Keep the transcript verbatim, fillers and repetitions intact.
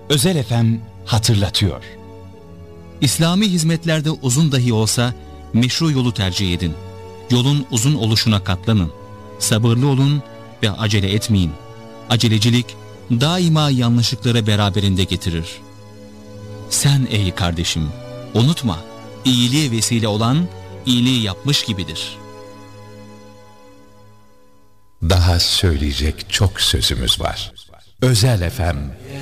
Özel F M hatırlatıyor. İslami hizmetlerde uzun dahi olsa meşru yolu tercih edin. Yolun uzun oluşuna katlanın. Sabırlı olun ve acele etmeyin. Acelecilik daima yanlışlıkları beraberinde getirir. Sen ey kardeşim, unutma, iyiliğe vesile olan iyiliği yapmış gibidir. Daha söyleyecek çok sözümüz var. Özel F M